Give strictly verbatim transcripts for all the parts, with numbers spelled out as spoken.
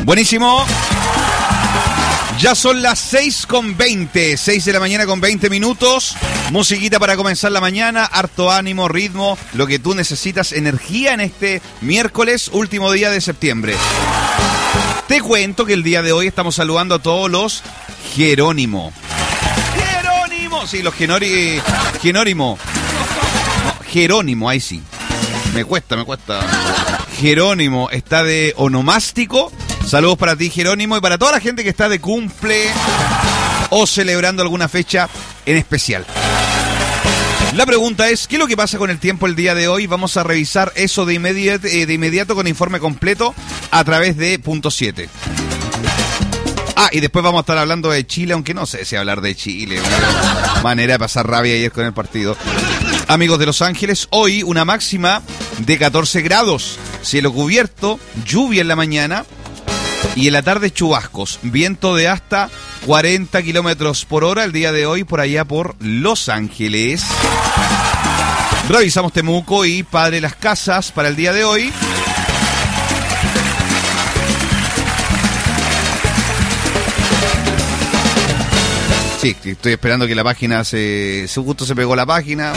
Buenísimo. Ya son las seis con veinte, seis de la mañana con veinte minutos. Musiquita para comenzar la mañana, harto ánimo, ritmo, lo que tú necesitas, energía en este miércoles, último día de septiembre. Te cuento que el día de hoy estamos saludando a todos los Jerónimo. ¡Jerónimo! Sí, los Genori... Genórimo. No, Jerónimo, ahí sí. Me cuesta, me cuesta. Jerónimo está de onomástico. Saludos para ti, Jerónimo, y para toda la gente que está de cumple o celebrando alguna fecha en especial. La pregunta es, ¿qué es lo que pasa con el tiempo el día de hoy? Vamos a revisar eso de inmediato, de inmediato con informe completo a través de punto siete. Ah, y después vamos a estar hablando de Chile, aunque no sé si hablar de Chile. Una manera de pasar rabia ayer con el partido. Amigos de Los Ángeles, hoy una máxima de catorce grados, cielo cubierto, lluvia en la mañana. Y en la tarde chubascos, viento de hasta cuarenta kilómetros por hora el día de hoy por allá por Los Ángeles. Revisamos Temuco y Padre Las Casas para el día de hoy. Sí, estoy esperando que la página se... se justo se pegó la página.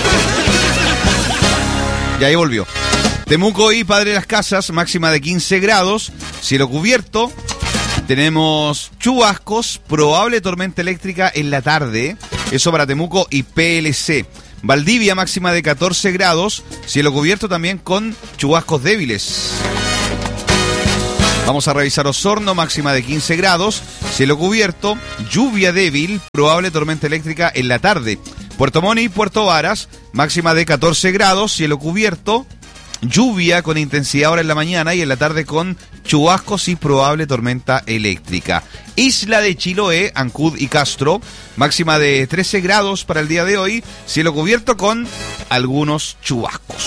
Y ahí volvió. Temuco y Padre Las Casas, máxima de quince grados, cielo cubierto, tenemos chubascos, probable tormenta eléctrica en la tarde, eso para Temuco y P L C. Valdivia, máxima de catorce grados, cielo cubierto también con chubascos débiles. Vamos a revisar Osorno, máxima de quince grados, cielo cubierto, lluvia débil, probable tormenta eléctrica en la tarde. Puerto Montt y Puerto Varas, máxima de catorce grados, cielo cubierto, lluvia con intensidad ahora en la mañana y en la tarde con chubascos y probable tormenta eléctrica. Isla de Chiloé, Ancud y Castro, máxima de trece grados para el día de hoy, cielo cubierto con algunos chubascos.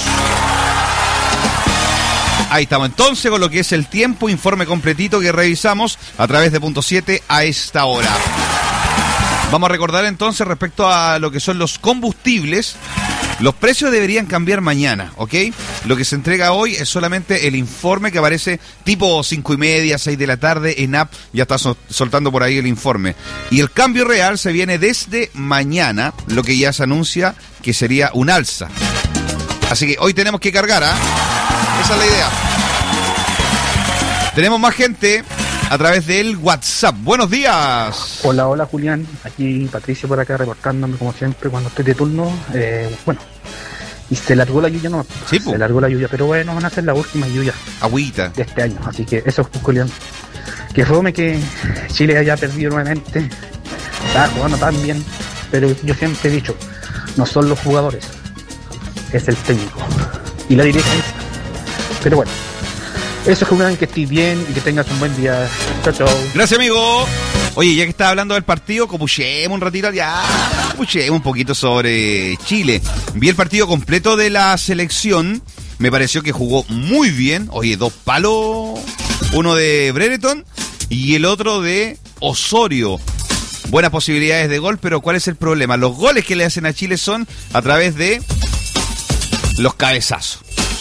Ahí estamos entonces con lo que es el tiempo, informe completito que revisamos a través de punto siete a esta hora. Vamos a recordar entonces respecto a lo que son los combustibles. Los precios deberían cambiar mañana, ¿ok? Lo que se entrega hoy es solamente el informe que aparece tipo cinco y media, seis de la tarde en app. Ya está sol- soltando por ahí el informe. Y el cambio real se viene desde mañana, lo que ya se anuncia que sería un alza. Así que hoy tenemos que cargar, ¿ah? ¿eh? Esa es la idea. Tenemos más gente a través del WhatsApp. Buenos días. Hola, hola Julián. Aquí Patricio por acá reportándome como siempre cuando estoy de turno. Eh, bueno, y se largó la lluvia, no, sí, se largó la lluvia, pero bueno, van a ser la última lluvia agüita de este año. Así que eso es Julián. Que fome que Chile haya perdido nuevamente. Está jugando tan bien, pero yo siempre he dicho, no son los jugadores, es el técnico y la dirigencia. Pero bueno, eso es Julián, que estés bien y que tengas un buen día. Chao, chao. Gracias, amigo. Oye, ya que estás hablando del partido, copuchemos un ratito, ya, copuchemos un poquito sobre Chile. Vi el partido completo de la selección, me pareció que jugó muy bien. Oye, dos palos, uno de Brereton y el otro de Osorio. Buenas posibilidades de gol, pero ¿cuál es el problema? Los goles que le hacen a Chile son a través de los cabezazos.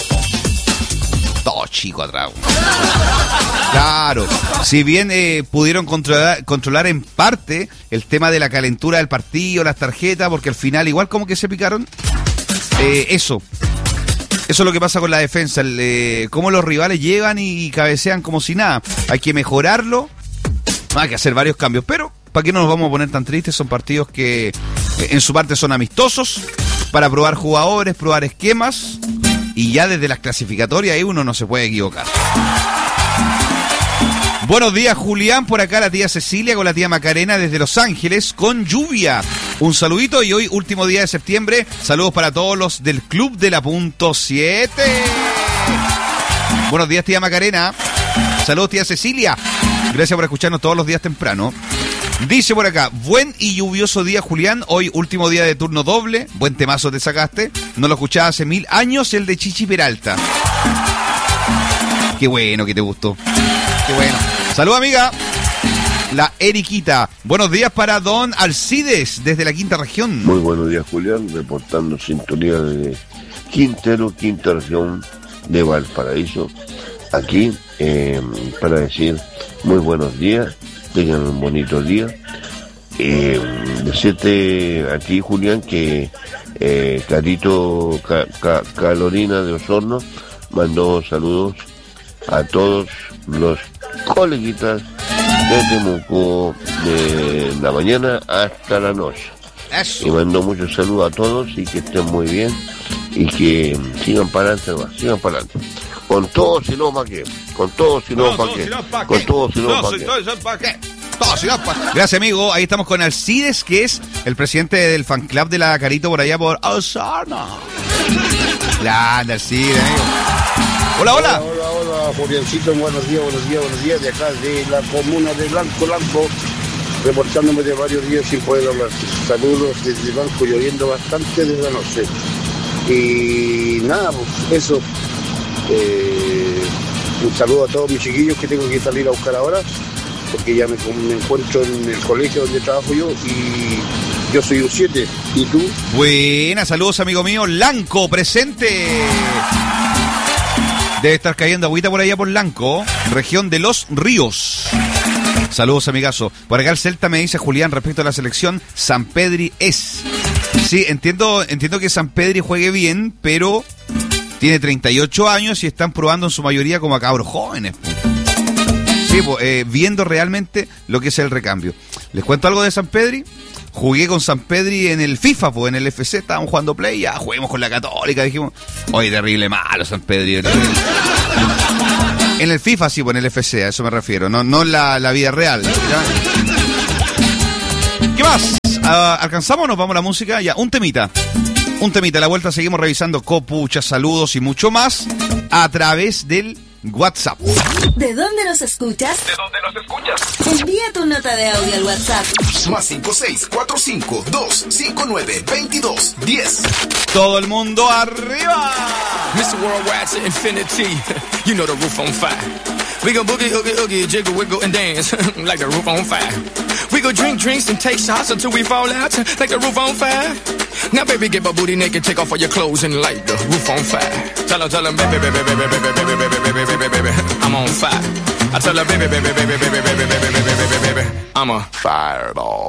Todo chico atrás. Claro, si bien eh, pudieron controlar, controlar en parte el tema de la calentura del partido, las tarjetas, porque al final igual como que se picaron, eh, eso, eso es lo que pasa con la defensa, el, eh, cómo los rivales llegan y cabecean como si nada. Hay que mejorarlo, hay que hacer varios cambios, pero ¿para qué no nos vamos a poner tan tristes? Son partidos que eh, en su parte son amistosos, para probar jugadores, probar esquemas. Y ya desde las clasificatorias ahí uno no se puede equivocar. Buenos días, Julián. Por acá la tía Cecilia con la tía Macarena desde Los Ángeles con lluvia. Un saludito y hoy último día de septiembre. Saludos para todos los del Club de la Punto siete. Buenos días, tía Macarena. Saludos, tía Cecilia. Gracias por escucharnos todos los días temprano. Dice por acá, buen y lluvioso día, Julián. Hoy último día de turno doble. Buen temazo te sacaste. No lo escuchaba hace mil años, el de Chichi Peralta. Qué bueno que te gustó. Qué bueno. Salud, amiga. La Eriquita. Buenos días para don Alcides, desde la quinta región. Muy buenos días, Julián. Reportando sintonía de Quintero, quinta región de Valparaíso. aquí eh, para decir muy buenos días, tengan un bonito día. Eh, decirte a ti, Julián, que eh, Carito Ca, Ca, Carolina de Osorno mandó saludos a todos los coleguitas de Temuco de la mañana hasta la noche. Eso. Y mandó muchos saludos a todos y que estén muy bien y que sigan para adelante, sigan para adelante. Con todo, si no, ¿para qué? Con todo, si no, ¿para qué? Con todo, si no, ¿para qué? Gracias, amigo. Ahí estamos con Alcides, que es el presidente del fan club de la Carito por allá por Osorno. Grande, Alcides, amigo. Hola, hola. Hola, hola, hola, Juliancito. Buenos días, buenos días, buenos días. De acá, de la comuna de Blanco, Blanco, reportándome de varios días sin poder hablar. Saludos desde Blanco, lloviendo bastante desde la noche. Y nada, pues eso. Eh, un saludo a todos mis chiquillos que tengo que salir a buscar ahora, porque ya me, me encuentro en el colegio donde trabajo yo y yo soy un siete. ¿Y tú? Buenas, saludos, amigo mío. Lanco, presente. Debe estar cayendo agüita por allá por Lanco, región de Los Ríos. Saludos, amigazo. Por acá el Celta me dice, Julián, respecto a la selección, San Pedri es. Sí, entiendo, entiendo que San Pedri juegue bien, pero tiene treinta y ocho años y están probando en su mayoría como a cabros jóvenes. Sí, pues, eh, viendo realmente lo que es el recambio. ¿Les cuento algo de San Pedri? Jugué con San Pedri en el FIFA, pues en el F C estábamos jugando play, ya juguemos con la Católica, dijimos, oye, terrible malo San Pedri. En el FIFA sí, pues en el F C, a eso me refiero, no, no la, la vida real. ¿Ya? ¿Qué más? Uh, ¿Alcanzamos o nos vamos a la música? Ya, un temita. Un temita, a la vuelta seguimos revisando copuchas, saludos y mucho más a través del WhatsApp. ¿De dónde nos escuchas? ¿De dónde nos escuchas? Envía tu nota de audio al WhatsApp. Más cinco seis cuatro cinco dos cinco nueve veintidós diez. Todo el mundo arriba. Mister Worldwide to infinity. You know the roof on fire. We go boogie, oogie, oogie, jiggle, wiggle, and dance like the roof on fire. We go drink drinks and take shots until we fall out like the roof on fire. Now, baby, get my booty naked, take off all your clothes and light the roof on fire. Tell her, tell her, baby, baby, baby, baby, baby, baby, baby, baby, baby, baby, I'm on fire. I tell her, baby, baby, baby, baby, baby, baby, baby, baby, baby, baby, I'm a fireball.